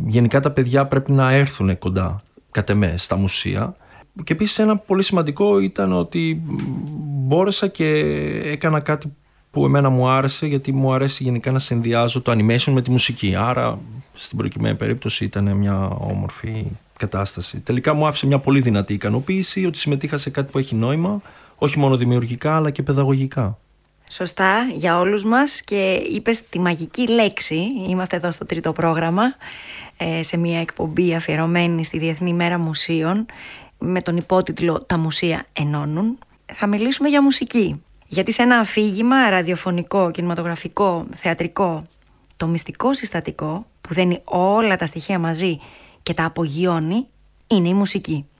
γενικά τα παιδιά πρέπει να έρθουν κοντά, κατ' εμέ, στα μουσεία. Και επίσης ένα πολύ σημαντικό ήταν ότι μπόρεσα και έκανα κάτι που εμένα μου άρεσε, γιατί μου αρέσει γενικά να συνδυάζω το animation με τη μουσική. Άρα στην προκειμένη περίπτωση ήταν μια όμορφη κατάσταση. Τελικά μου άφησε μια πολύ δυνατή ικανοποίηση ότι συμμετείχα σε κάτι που έχει νόημα, όχι μόνο δημιουργικά αλλά και παιδαγωγικά. Σωστά για όλους μας, και είπες τη μαγική λέξη. Είμαστε εδώ στο τρίτο πρόγραμμα, σε μια εκπομπή αφιερωμένη στη Διεθνή Μέρα Μουσείων, με τον υπότιτλο «Τα μουσεία ενώνουν». Θα μιλήσουμε για μουσική. Γιατί σε ένα αφήγημα ραδιοφωνικό, κινηματογραφικό, θεατρικό, το μυστικό συστατικό που δένει όλα τα στοιχεία μαζί και τα απογειώνει είναι η μουσική.